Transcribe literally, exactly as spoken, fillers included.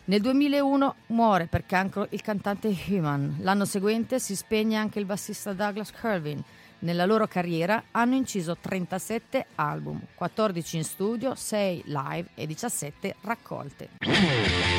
Nel duemilauno muore per cancro il cantante Human. L'anno seguente si spegne anche il bassista Douglas Kirvin. Nella loro carriera hanno inciso trentasette album, quattordici in studio, sei live e diciassette raccolte.